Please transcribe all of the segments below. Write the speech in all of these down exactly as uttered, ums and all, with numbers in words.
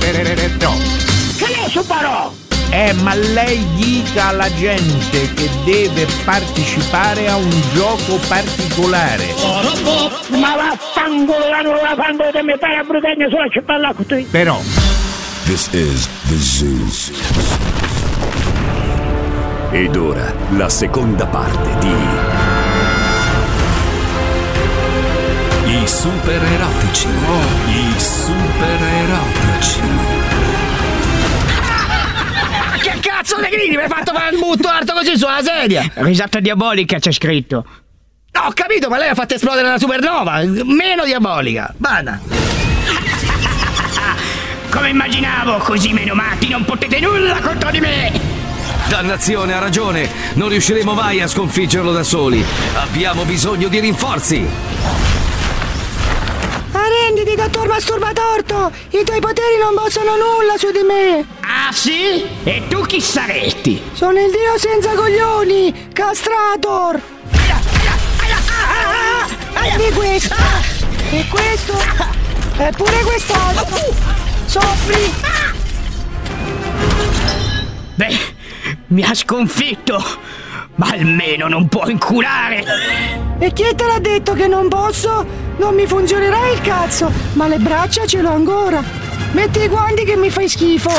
Che ne so parò? Eh, ma lei dica alla gente che deve partecipare a un gioco particolare. Ma vaffanculo, la nuova fango che mi fai a brutagna sulla cipolla con te. Però This is the Zoo. Ed ora la seconda parte di I super erotici. I super erotici. Che cazzo di gridi? Mi hai fatto fare il butto alto così sulla sedia? Risata diabolica c'è scritto. No, ho capito, ma lei ha fatto esplodere una supernova. Meno diabolica. Bada. Come immaginavo, così meno matti non potete nulla contro di me. Dannazione, ha ragione. Non riusciremo mai a sconfiggerlo da soli. Abbiamo bisogno di rinforzi. Arrenditi, dottor Masturbatorto! I tuoi poteri non possono nulla su di me! Ah sì? E tu chi saresti? Sono il dio senza coglioni! Castrator! E questo! E questo! E pure quest'altro! Soffri! Beh, mi ha sconfitto! Ma almeno non può inculare! E chi te l'ha detto che non posso? Non mi funzionerà il cazzo, ma le braccia ce l'ho ancora. Metti i guanti che mi fai schifo.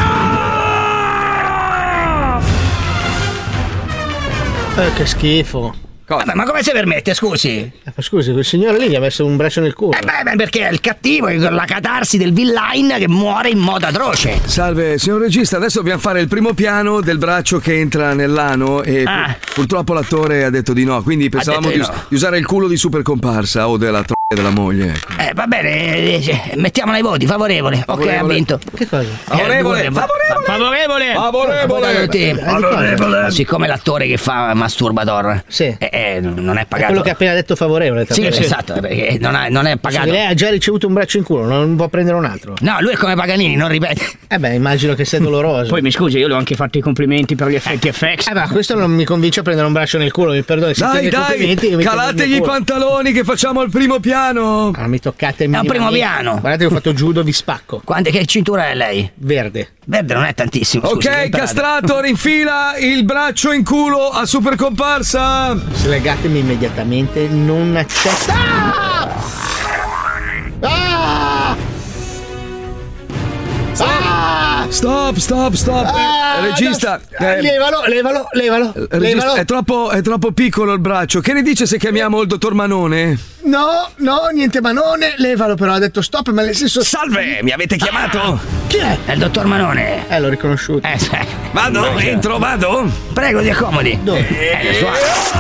Eh, che schifo. Vabbè, ma come si permette, scusi? Eh, scusi, quel signore lì gli ha messo un braccio nel culo. Eh beh, beh, perché è il cattivo, è la catarsi del villain che muore in modo atroce. Salve, signor regista, adesso dobbiamo fare il primo piano del braccio che entra nell'ano e Ah. pur- purtroppo l'attore ha detto di no, quindi pensavamo detto di, di no. us- di usare il culo di super comparsa o della tro***a della moglie. ecco. Eh, va bene, eh, mettiamola ai voti, favorevole. Ok, Favorevole. ha vinto. Che cosa? Favorevole, Eh, favorevole, Favorevole! favorevole. Tutti. Favorevole. Siccome l'attore che fa Masturbator Sì. eh, eh, non è È pagato. quello che ha appena detto favorevole. Sì, sì. esatto, perché non, ha- non è pagato. Lei ha già ricevuto un braccio in culo, non può prendere un altro. No, lui è come Paganini, non ripete. Eh beh, immagino che sia doloroso. Poi mi scusi, io le ho anche fatto i complimenti per gli effetti F X. Eh ma questo non mi convince a prendere un braccio nel culo, mi perdoni. se Dai, tiene i dai, complimenti che mi prendo calategli nel i culo. pantaloni che facciamo il primo piano. Ah, mi toccate È un primo minimamente. piano. Guardate che ho fatto judo, vi spacco. Quante, che cintura è lei? Verde. Verde non è tantissimo. scusi, che Ok, imparate. castrato, rinfila il braccio in culo a super comparsa. Slegatemi immediatamente, non accetto. Ah! Ah! Ah! Stop, stop, stop. Ah, Eh, regista, no, eh, levalo, levalo, levalo, regista, levalo. è troppo, è troppo piccolo il braccio. Che ne dice se chiamiamo il dottor Manone? No, no, niente manone, levalo però, ha detto stop, ma nel senso... Salve, mi avete chiamato? Chi è? È il dottor Manone. Eh, l'ho riconosciuto. Eh, sì. Vado, entro, vado. Prego, ti accomodi. Dove? Eh, lo so.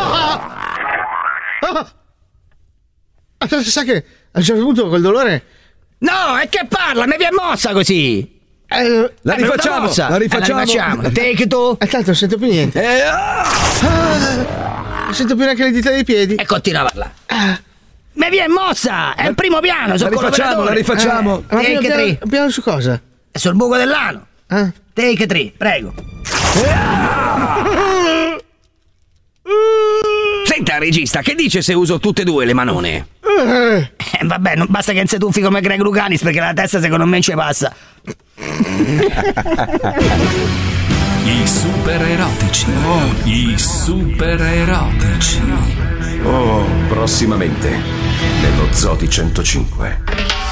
Ah, sa che a un certo punto col dolore... No, è che parla, mi viene mossa così. Eh, La È venuta rifacciamo, mossa. la Eh, rifacciamo. la rifacciamo. Take two. eh, tanto non sento più niente. Eh, ah! Ah, non sento più neanche le dita dei piedi. E continua a parlare. Mi viene mossa, è il primo piano, La sono rifacciamo, la collaboratore. rifacciamo. Ma Take piano, three. piano, piano su cosa? È sul buco dell'ano. Ah. Take three, prego. Senta, regista, che dice se uso tutte e due le manone? Eh, vabbè, non basta che non si tuffi come Greg Lucanis perché la testa secondo me non ci passa. I super erotici. I super erotici. Oh, prossimamente nello Zoo di centocinque.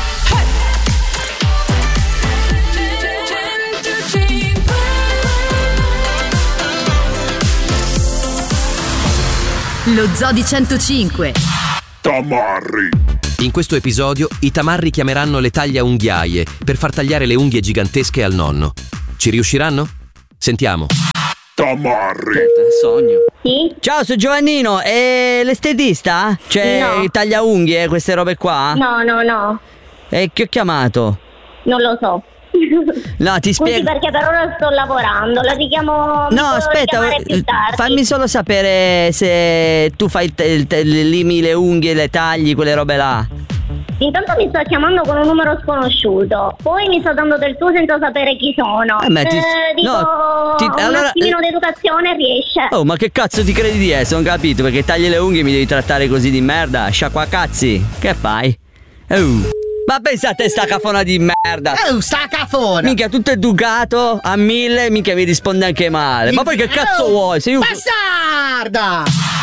Lo Zoo di centocinque. Tamarri. In questo episodio i tamarri chiameranno le tagliaunghiaie per far tagliare le unghie gigantesche al nonno. Ci riusciranno? Sentiamo. Tamarri. Sogno. Sì? Ciao, sono Giovannino. E l'estetista? Cioè, No. il tagliaunghie, queste robe qua? No, no, no. E che ho chiamato? Non lo so. No, ti Scusi, spiego. perché per ora sto lavorando. La richiamo. mi No, può aspetta, richiamare più tardi. fammi solo sapere se tu fai il te- il te- limi le unghie, le tagli, quelle robe là. Intanto mi sto chiamando con un numero sconosciuto. Poi mi sto dando del tuo senza sapere chi sono. Eh, ma ti- Eh, dico, no, ti- un allora- attimino d'educazione riesce. Oh, ma che cazzo ti credi di essere? Non capito, perché tagli le unghie e mi devi trattare così di merda? Sciacquacazzi, che fai? Oh. Ma pensate sta cafona di merda. Eh, sta cafona. Minchia, tutto educato a mille, minchia mi risponde anche male. Ma poi che cazzo oh, vuoi? Sei un bastarda!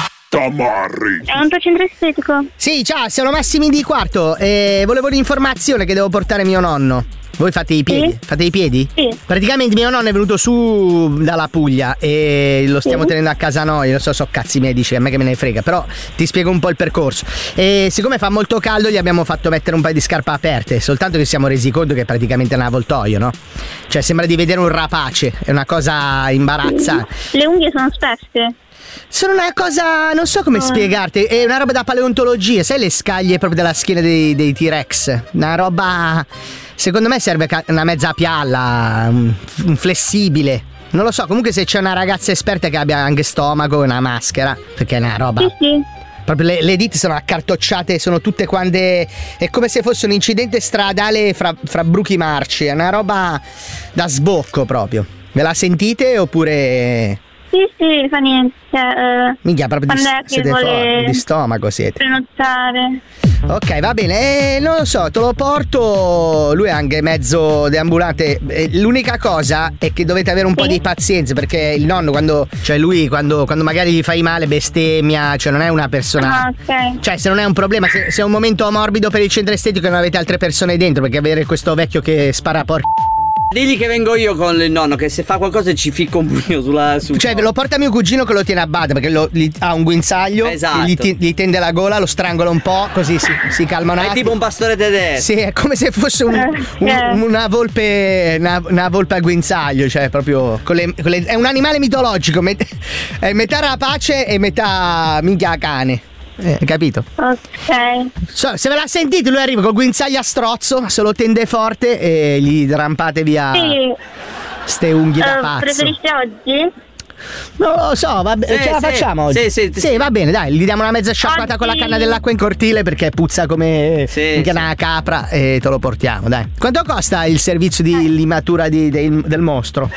Tamarri. È un tuo centro estetico? Sì, ciao, sono Massimi di Quarto e volevo un'informazione che devo portare mio nonno. Voi fate i piedi? Sì. Fate i piedi? Sì. Praticamente mio nonno è venuto su dalla Puglia e lo stiamo sì. tenendo a casa noi. Lo so, so cazzi medici, a me che me ne frega, però ti spiego un po' il percorso. E siccome fa molto caldo gli abbiamo fatto mettere un paio di scarpe aperte, soltanto che siamo resi conto che è praticamente un avvoltoio, no? Cioè sembra di vedere un rapace, è una cosa imbarazzante. Le unghie sono spesse. Sono una cosa, non so come oh. spiegarti, è una roba da paleontologia, sai le scaglie proprio della schiena dei, dei T-Rex? Una roba, secondo me serve una mezza pialla, un, un flessibile. Non lo so, comunque se c'è una ragazza esperta che abbia anche stomaco e una maschera, perché è una roba... Sì, sì. Proprio le, le dita sono accartocciate, sono tutte quante... È come se fosse un incidente stradale fra, fra bruchi marci, è una roba da sbocco proprio. Ve la sentite oppure... Sì, sì, fa niente. Uh, Minchia, proprio di, siete forti, di stomaco siete. Prenotare. Ok, va bene, eh, non lo so, te lo porto. Lui è anche mezzo deambulante. L'unica cosa è che dovete avere un sì. po' di pazienza, perché il nonno quando, cioè lui quando, quando magari gli fai male bestemmia, cioè non è una persona. Ah, ok. Cioè se non è un problema, se, se è un momento morbido per il centro estetico e non avete altre persone dentro, perché avere questo vecchio che spara por... Digli che vengo io con il nonno, che se fa qualcosa ci ficco un pugno sulla su. Cioè lo porta mio cugino che lo tiene a bada, perché lo, gli, ha un guinzaglio. Esatto. Gli, gli tende la gola, lo strangola un po', così si, si calma un attimo. È tipo un pastore tedesco. Sì, è come se fosse un, un, una volpe una, una volpe a guinzaglio. Cioè proprio con le, con le, è un animale mitologico, met, è metà rapace e metà minchia cane. Eh, capito? Ok. So, se ve la sentite, lui arriva col guinzaglio a strozzo, se lo tende forte e gli rampate via sì. ste unghie da uh, pazzo. Preferisci oggi? Non lo so, va bene. Sì, ce la sì, facciamo oggi? sì, sì, sì, sì, va bene, dai, gli diamo una mezza sciacquata oggi... con la canna dell'acqua in cortile perché puzza come sì, sì. una capra e te lo portiamo, dai. Quanto costa il servizio di limatura di, del, del mostro?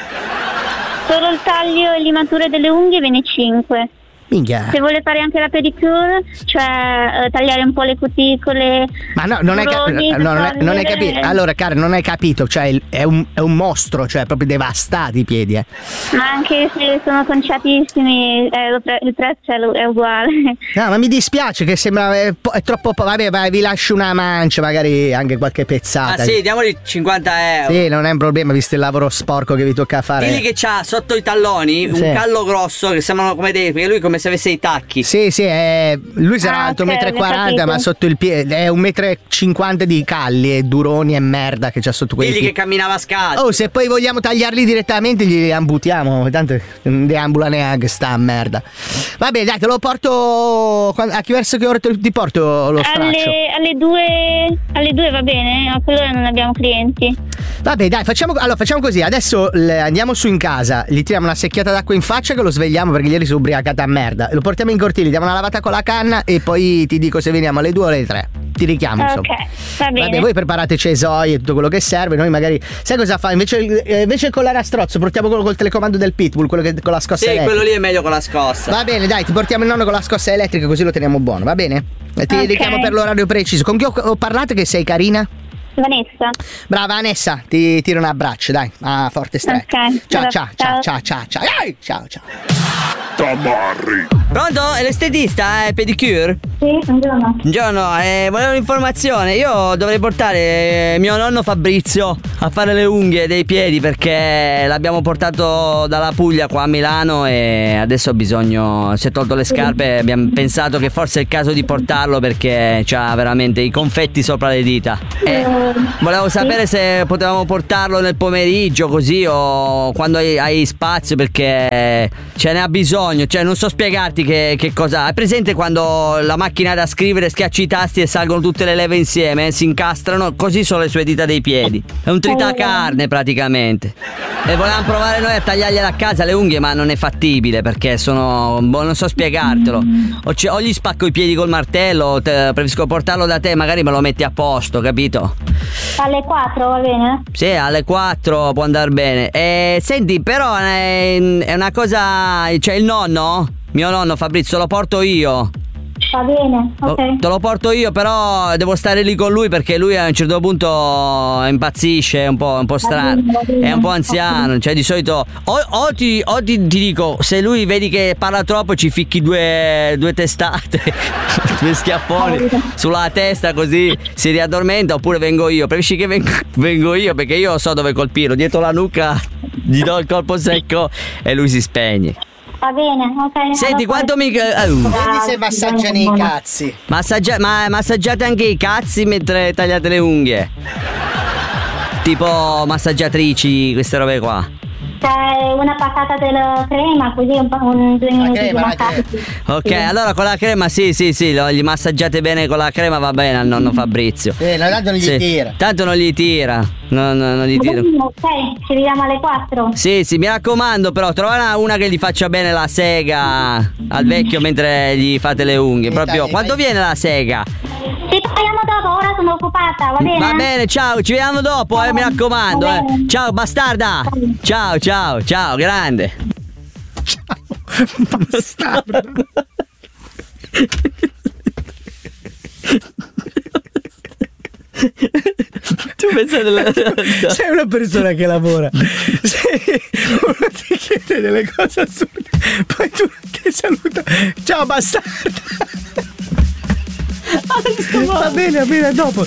Solo il taglio e limatura delle unghie viene cinque. Minchia. Se vuole fare anche la pedicure, cioè eh, tagliare un po' le cuticole. Ma no, non, buroni, è, no, non, è, non hai capito. Allora, cara, non hai capito. Cioè, è un, è un mostro, cioè proprio devastati i piedi. Eh. Ma anche se sono conciatissimi, eh, il prezzo è uguale. No, ma mi dispiace che sembra. È, è troppo. Vabbè, vai, vi lascio una mancia, magari anche qualche pezzata. Ah, sì, diamogli cinquanta euro. Sì, non è un problema, visto il lavoro sporco che vi tocca fare. Digli che c'ha sotto i talloni sì. un callo grosso che sembrano come dei. Perché lui come se avesse i tacchi. Sì, sì, è, lui sarà ah, alto okay, uno e quaranta, ma sotto il piede è un metro e cinquanta di calli e duroni e merda che c'ha sotto quelli. Digli che camminava scalzo. Oh, se poi vogliamo tagliarli direttamente gli amputiamo, tanto non deambula neanche sta merda. Vabbè, dai, te lo porto. A che verso che ora ti porto lo straccio? Alle, alle due alle due va bene? A quell'ora non abbiamo clienti. Vabbè, dai, facciamo, allora, facciamo così. Adesso le, andiamo su in casa, gli tiriamo una secchiata d'acqua in faccia che lo svegliamo perché ieri si è ubriacata a merda. Lo portiamo in cortile, diamo una lavata con la canna e poi ti dico se veniamo alle due o alle tre. Ti richiamo, insomma. Ok, va bene. Vabbè, voi preparate cesoi e tutto quello che serve. Noi magari. Sai cosa fa? Invece, eh, invece il collare a strozzo, portiamo quello col telecomando del pitbull, quello che con la scossa sì, elettrica. Quello lì è meglio con la scossa. Va bene, dai, ti portiamo il nonno con la scossa elettrica così lo teniamo buono, va bene? E ti okay. richiamo per l'orario preciso. Con chi ho, ho parlato che sei carina? Vanessa. Brava Vanessa, ti tiro un abbraccio, dai. Ah, forte stretto. Ok. Ciao, ciao, ciao, ciao, ciao, ciao. Ciao, ciao. Tamarri. Pronto? È l'estetista, eh? Pedicure? Sì, buongiorno. Buongiorno, eh, volevo un'informazione. Io dovrei portare mio nonno Fabrizio a fare le unghie dei piedi perché l'abbiamo portato dalla Puglia qua a Milano e adesso ha bisogno, si è tolto le scarpe e abbiamo pensato che forse è il caso di portarlo perché c'ha veramente i confetti sopra le dita. Eh, volevo sapere se potevamo portarlo nel pomeriggio così o quando hai, hai spazio perché ce ne ha bisogno, cioè non so spiegarti che, che cosa. Hai presente quando la macchina da scrivere schiacci i tasti e salgono tutte le leve insieme, si incastrano, così sono le sue dita dei piedi. È un tritacarne praticamente. E volevamo provare noi a tagliargliela a casa le unghie, ma non è fattibile perché sono, boh, non so spiegartelo. O, c- o gli spacco i piedi col martello, te, preferisco portarlo da te, magari me lo metti a posto, capito? Alle quattro va bene? Sì, alle quattro può andare bene. E senti, però è, è una cosa, cioè il nonno, mio nonno Fabrizio, lo porto io. Va bene, ok. Oh, te lo porto io, però devo stare lì con lui perché lui a un certo punto impazzisce, è un po', un po' strano, è un po' anziano, cioè di solito o, o, ti, o ti, ti dico, se lui vedi che parla troppo ci ficchi due, due testate, due schiaffoni sulla testa così si riaddormenta, oppure vengo io, preferisci che vengo, vengo io perché io so dove colpirlo, dietro la nuca gli do il colpo secco e lui si spegne. Va bene, ok. Senti, quanto mi. Uh, Vedi se massaggiano i cazzi. Massaggia... Ma massaggiate anche i cazzi mentre tagliate le unghie. Tipo massaggiatrici, queste robe qua. C'è una passata della crema, così un, po', un due minuti di massaggio. Ok, sì. allora con la crema sì, sì, sì, lo, gli massaggiate bene con la crema, va bene al nonno Fabrizio. Sì, no, tanto non gli sì. tira. Tanto non gli tira. No, no, non gli tira. Ok, ci vediamo alle quattro. Sì, sì, mi raccomando, però trova una, una che gli faccia bene la sega al vecchio mentre gli fate le unghie. Proprio. Quanto viene la sega? Ci parliamo dopo, ora sono occupata, va bene? Va bene, ciao, ci vediamo dopo, eh, mi raccomando, eh. Ciao, bastarda. Ciao, ciao, ciao, grande. Ciao, bastarda. Tu pensi della... Sei una persona che lavora, sei uno ti chiede delle cose assurde, poi tu ti saluta, ciao bastarda. Va bene, va bene, dopo.